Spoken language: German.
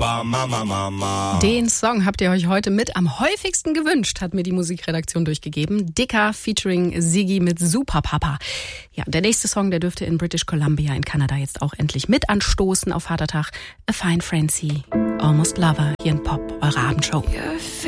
Papa, Mama, Mama. Den Song habt ihr euch heute mit am häufigsten gewünscht, hat mir die Musikredaktion durchgegeben. Dicker featuring Siggi mit Super Papa. Ja, der nächste Song, der dürfte in British Columbia in Kanada jetzt auch endlich mit anstoßen auf Vatertag. A Fine Frenzy, Almost Lover, hier in Pop, eure Abendshow.